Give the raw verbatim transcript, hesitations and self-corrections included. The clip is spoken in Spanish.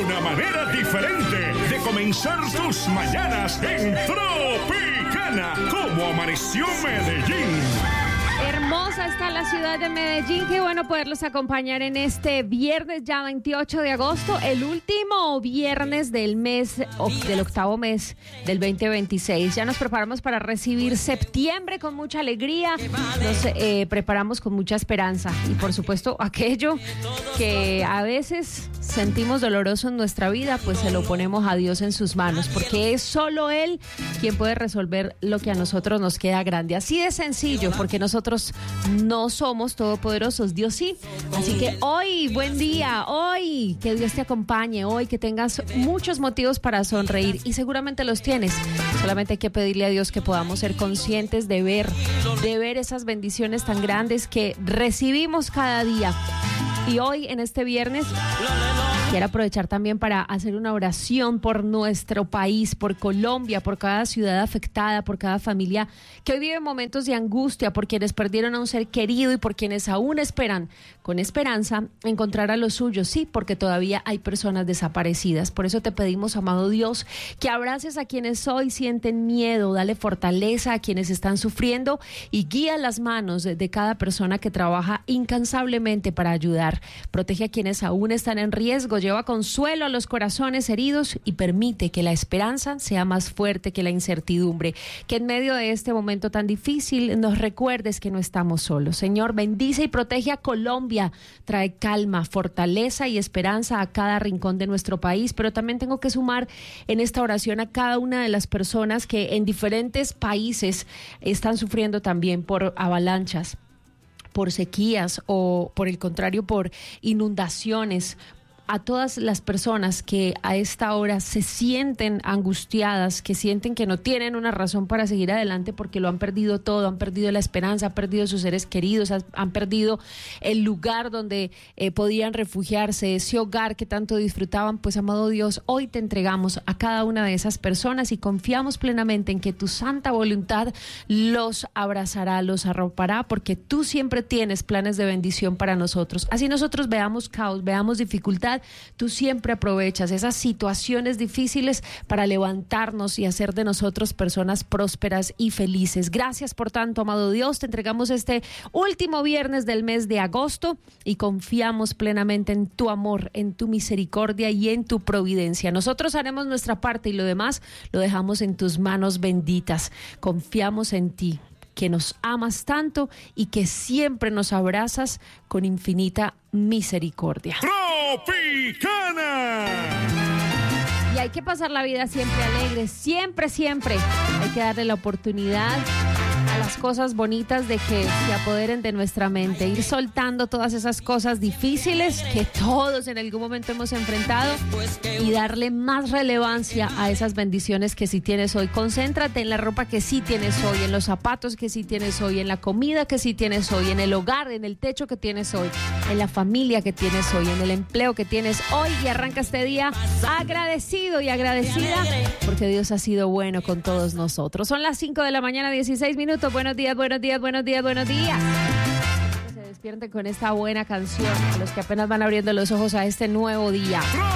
una manera diferente de comenzar tus mañanas en Tropicana. ¿Cómo amaneció Medellín? Hermosa está la ciudad de Medellín. Qué bueno poderlos acompañar en este viernes ya veintiocho de agosto, el último viernes del mes, del octavo mes del veinte veintiséis. Ya nos preparamos para recibir septiembre con mucha alegría. Nos eh, preparamos con mucha esperanza y por supuesto aquello que a veces sentimos doloroso en nuestra vida, pues se lo ponemos a Dios en sus manos, porque es solo Él quien puede resolver lo que a nosotros nos queda grande. Así de sencillo, porque nosotros no somos todopoderosos, Dios sí. Así que hoy, buen día, hoy, que Dios te acompañe, hoy que tengas muchos motivos para sonreír y seguramente los tienes. Solamente hay que pedirle a Dios que podamos ser conscientes de ver, de ver esas bendiciones tan grandes que recibimos cada día. Y hoy, en este viernes, quiero aprovechar también para hacer una oración por nuestro país, por Colombia, por cada ciudad afectada, por cada familia que hoy vive momentos de angustia, por quienes perdieron a un ser querido y por quienes aún esperan con esperanza encontrar a los suyos. Sí, porque todavía hay personas desaparecidas. Por eso te pedimos, amado Dios, que abraces a quienes hoy sienten miedo, dale fortaleza a quienes están sufriendo y guía las manos de, de cada persona que trabaja incansablemente para ayudar. Protege a quienes aún están en riesgo, lleva consuelo a los corazones heridos y permite que la esperanza sea más fuerte que la incertidumbre. Que en medio de este momento tan difícil nos recuerdes que no estamos solos. Señor, bendice y protege a Colombia, trae calma, fortaleza y esperanza a cada rincón de nuestro país, pero también tengo que sumar en esta oración a cada una de las personas que en diferentes países están sufriendo también por avalanchas, por sequías o por el contrario por inundaciones. A todas las personas que a esta hora se sienten angustiadas, que sienten que no tienen una razón para seguir adelante porque lo han perdido todo, han perdido la esperanza, han perdido sus seres queridos, han perdido el lugar donde eh, podían refugiarse, ese hogar que tanto disfrutaban. Pues, amado Dios, hoy te entregamos a cada una de esas personas y confiamos plenamente en que tu santa voluntad los abrazará, los arropará, porque tú siempre tienes planes de bendición para nosotros. Así nosotros veamos caos, veamos dificultad, tú siempre aprovechas esas situaciones difíciles para levantarnos y hacer de nosotros personas prósperas y felices. Gracias por tanto, amado Dios. Te entregamos este último viernes del mes de agosto y confiamos plenamente en tu amor, en tu misericordia y en tu providencia. Nosotros haremos nuestra parte y lo demás lo dejamos en tus manos benditas. Confiamos en ti, que nos amas tanto y que siempre nos abrazas con infinita misericordia. Tropicana. Y hay que pasar la vida siempre alegre, siempre, siempre. Hay que darle la oportunidad a las cosas bonitas de que se apoderen de nuestra mente, ir soltando todas esas cosas difíciles que todos en algún momento hemos enfrentado y darle más relevancia a esas bendiciones que sí tienes hoy. Concéntrate en la ropa que sí tienes hoy, en los zapatos que sí tienes hoy, en la comida que sí tienes hoy, en el hogar, en el techo que tienes hoy, en la familia que tienes hoy, en el empleo que tienes hoy, y arranca este día agradecido y agradecida porque Dios ha sido bueno con todos nosotros. Son las cinco de la mañana, dieciséis minutos. Buenos días, buenos días, buenos días, buenos días. Que se despierten con esta buena canción, a los que apenas van abriendo los ojos a este nuevo día.